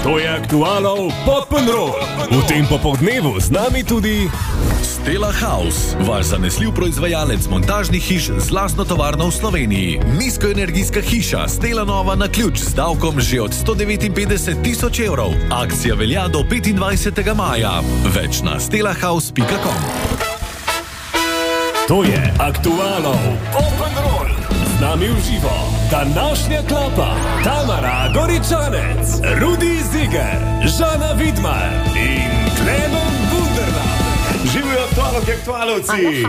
To je Aktualov Pop'n'Roll. V tem popoldnevu z nami tudi Stella House, vaš zanesljiv proizvajalec montažnih hiš z lastno tovarno v Sloveniji. Nizkoenergijska hiša Stella Nova na ključ z davkom že od 159.000 evrov. Akcija velja do 25. maja. Več na stellahouse.com. To je Aktualov Pop'n'Roll. Z nami v živo današnja klapa Tamara Goričanec, Rudi Ziger, Žana Vidmar in Klemen Bunderland. Živijo aktualovci.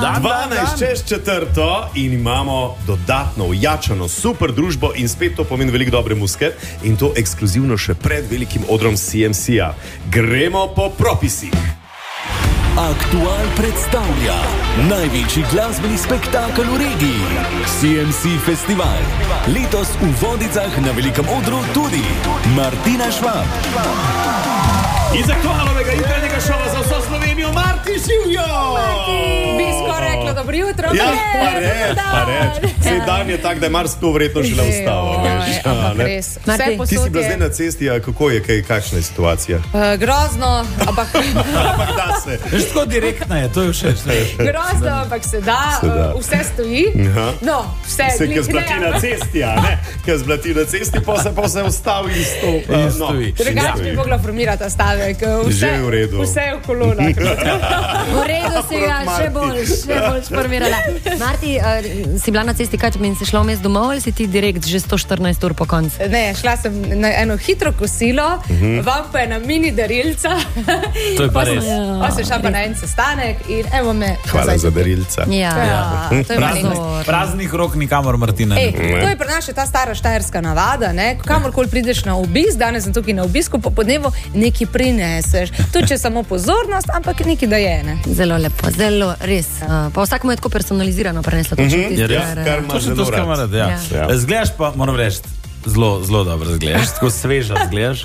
12:04 in imamo dodatno ujačano super družbo in spet to pomeni veliko dobre muske in to ekskluzivno še pred velikim odrom CMC-a. Gremo po propisih. Aktual predstavlja največji glasbeni spektakel v regiji. CMC Festival. Letos v Vodicah na velikem odru tudi Martina Švab. Iz aktualnega jutranjega šova za vso Slovenijo, Marti Živjo! Bi skoraj rekla dobro jutro. Ja, pa reč. Vse dan je tak, da je Mars to verjetno šele vstavo. Vse Ti si bila zdaj na cesti, a kako je, kakšna je situacija? Grozno, ampak da se. Veš, tako direktna je, to je všeč. grozno, ampak se da. Vse stoji. No, vse Se, ki zblati na cesti, a ne? Ki zblati na cesti, pa se ustavi in stopi. Drugače bi mogla formirati ta stavek. Že je v redu. Vse je v kolonah. V redu si ga še bolj šformirala. Marti, si bila na cesti, kaj če mi si šla vmes domov ali si ti direkt že 114 ur po koncu? Ne, šla sem na eno hitro kosilo, vam pa je na mini darilca. To je pa res. Pa sem šla pa na en sestanek in evo me. Hvala za darilca. Ja, To je malo. Praznih rok nikamor, Martina. To je pri nas še ta stara štajerska navada, ne? Kamorkoli prideš na obisk, danes sem tukaj na obisku, po podnevu nekaj prineseš. Tu če samo pozornost, ampak nekaj da je, ne? Zelo lepo, zelo res. Pa vsakmu je tako personalizirano prenesla to čuti. Kar ima zelo rad. Ja. Zgledaš pa, moram reči, zelo dobro zgledaš, tako sveža zgledaš.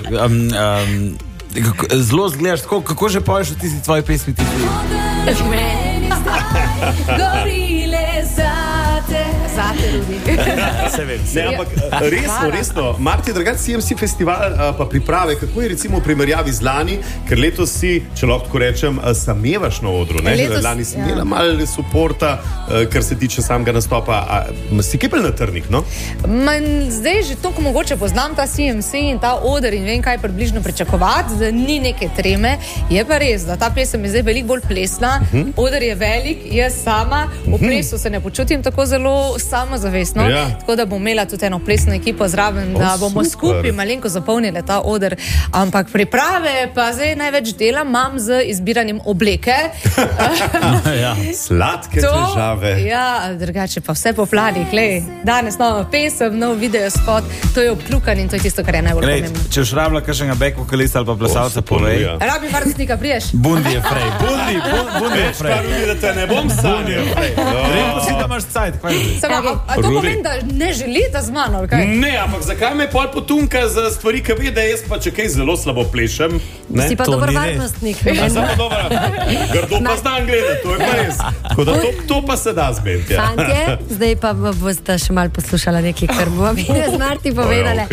Zelo zgledaš, kako že poješ v tisti tvoji pesmi? Gorile zate, Rudi. Se vem. Ne, ampak resno, Marti, drugače CMC festival pa priprave, kako je recimo v primerjavi z lani, ker letos si, če lahko tako rečem, samevaš na odru, ne? Lani si imela malo suporta, kar se tiče samega nastopa. Si kipel na trnih, no? Zdaj že toliko mogoče poznam ta CMC in ta oder in vem, kaj približno pričakovati, da ni neke treme. Je pa res, da ta pesem je zdaj veliko bolj plesna, oder je velik, jaz sama v plesu se ne počutim tako zelo samozavestno, tako da bom imela tudi eno plesno ekipo zraven, da bomo skupaj malenko zapolnili ta oder, ampak priprave pa zdaj največ dela imam z izbiranjem obleke. Sladke težave. Ja, drugače pa vse po planih, danes nova pesem, nov video spot, to je obkljukan in to je tisto, kar je najbolj pomembno. Če už rabila kakšnega back vokalista ali pa plesalca, povej. Rabi varnostnika, priješ? Bundi je frej. Bundi je frej. Da te ne bom sanjal. Rekel si, da imaš cajt. A to pomeni, da ne želite z mano, ali kaj? Ne, ampak zakaj me pol potunka za stvari, ki ve, da jaz pa če kaj zelo slabo plešem? Si pa dober varnostnik. Samo dobro. Grdo pa znam gledati, to je pa res. Tako da to pa se da zbenti. Fantje, zdaj pa boste še malo poslušala nekaj, kar bomo mi z Marti povedali.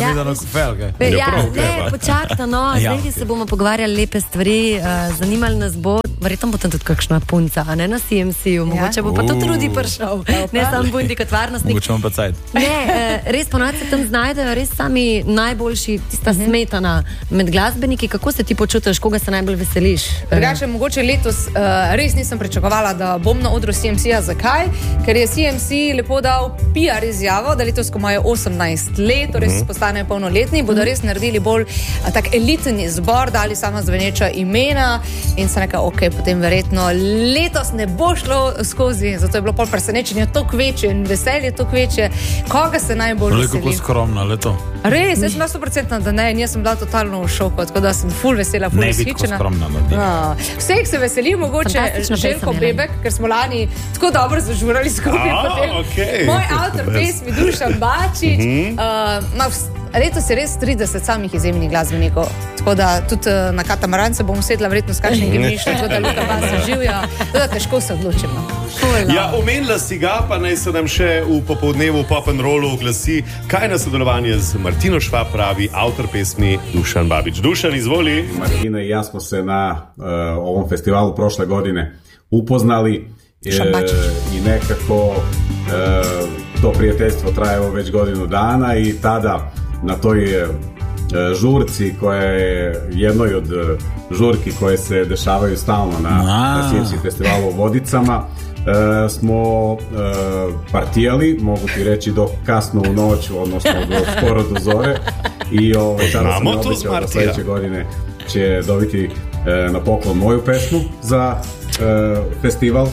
Počakajte, no, zdaj se bomo pogovarjali lepe stvari, zanimali nas bo, verjetno bo tam tudi kakšna punca, a ne na CMC-u, mogoče bo pa tudi Rudi prišel, ne sam Bundi kot varnostnik. Mogoče pa cajt. Ne, res ponovno se tam znajdejo res sami najboljši, tista smetana med glasbeniki. Kako se ti počutiš, koga se najbolj veseliš? Drugače, mogoče letos res nisem pričakovala, da bom na odru CMC-a. Zakaj? Ker je CMC lepo dal PR izjavo, da letos, ko imajo 18 let, torej se postanejo polnoletni, bodo res naredili bolj tak elitni zbor, dali sama zveneča imena in se nekaj, potem verjetno letos ne bo šlo skozi, zato je bilo pol presenečenje toliko večje in veselje toliko večje. Koga se najbolj veseli? Kako skromno, le to. Res, jaz sem bila 100% da ne in jaz sem bila totalno v šoku, tako da sem ful vesela, ful izhičena. Vseh se veselim, mogoče Željko Bebek, ker smo lani tako dobro zažurali skupaj. Moj avtor pesmi Dušan Bačič, letos je res 30 samih izjemnih glasbenikov. Tako da tudi na katamaran se bom usedla verjetno s kakšnim gemiščem, tako da Luka vas živijo. Da težko se odločimo. Ja, omenila si ga, pa naj se nam še v popoldnevu Pop and Rollu oglasi, kaj na sodelovanje z Martino Švab pravi avtor pesmi Dušan Babić. Dušan, izvoli. Martina i ja smo se na ovom festivalu prošle godine upoznali i nekako to prijateljstvo traje već godinu dana i tada na toj žurci koja je jednoj od žurki koje se dešavaju stalno na CMC festivalu u Vodicama smo partijali, mogu ti reći do kasno u noć, odnosno skoro do zore i tada sam obećao da sljedeće godine će dobiti na poklon moju pesmu za festival.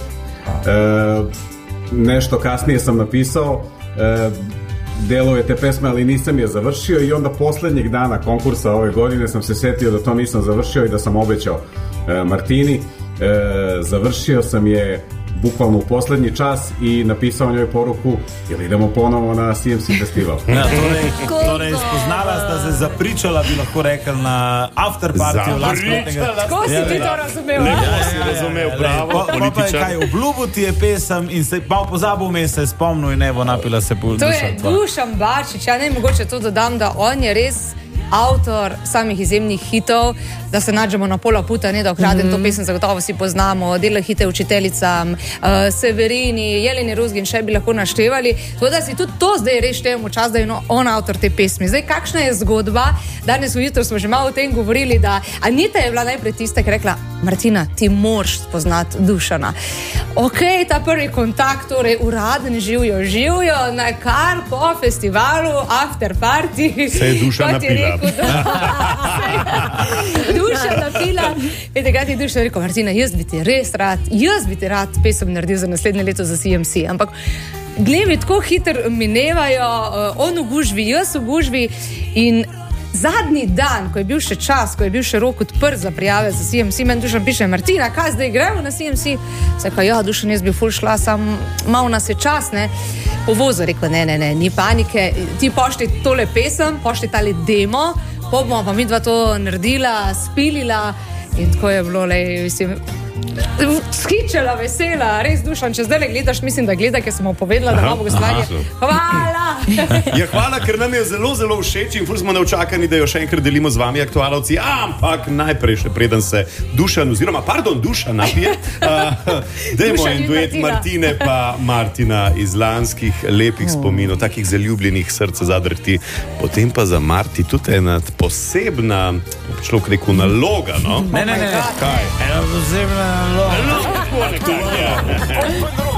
Nešto kasnije sam napisao delove te pesme, ali nisam je završio i onda posljednjeg dana konkursa ove godine sam se setio da to nisam završio i da sam obećao Martini. Završio sam je bukvalno u posljednji čas i napisao njoj poruku, jel idemo ponovo na CMC festival. Ja, torej spoznala sta se, zapričala, bi lahko rekel, na after party. Kako si ti to razumel? Lepo si razumel, bravo, političan. Kaj, obljubil ti je pesem in se malo pozabil me, se je spomnil in evo, napila se bolj Dušan. To je Dušan Bačić, ja ne mogoče to dodam, da on je res avtor samih izjemnih hitov, da se nađemo na pola puta, ne da okradem to pesem, zagotovo vsi poznamo, dela hite učiteljicam, Severini, Jeleni Ruzgin, še bi lahko naštevali, tako da si tudi to zdaj res števamo čas, da je on avtor te pesmi. Zdaj, kakšna je zgodba? Danes ujutro smo že malo o tem govorili, da Anita je bila najprej tista, ki je rekla, Martina, ti moraš spoznati Dušana. Ok, ta prvi kontakt, torej uraden, živijo, na kar po festivalu, after party. Se je Dušan napila. Dušan napila. Vete, kaj ti Dušan rekel, Martina, jaz bi ti rad pesem naredil za naslednje leto za CMC, ampak glevi, tako hiter minevajo, on v gužvi, jaz v gužvi in zadnji dan, ko je bil še čas, ko je bil še rok odprt za prijave za CMC, meni Dušan piše, Martina, kaj zdaj gremo na CMC? Saj ja, Dušan, jaz bi ful šla, sam malo nas je čas, ne? Po vozu rekel, ne, ni panike, ti pošli tole pesem, pošli tale demo, bomo pa midva to naredila, spilila in tako je bilo, mislim, skičela, vesela, res Dušan, če zdaj le gledaš, mislim, da gleda, ker sem mu povedala, da imamo gostovanje. Hvala! Ja, hvala, ker nam je zelo, zelo všeč in ful smo neučakani, da jo še enkrat delimo z vami, aktualovci, ampak najprej še preden se Dušan napije, dajmo en duet Martine pa Martina iz lanskih lepih spominov, takih zaljubljenih srca zadrhti, potem pa za Marti tudi ena posebna, človek rekel, naloga, no? Ne. Kaj? Ena posebna naloga.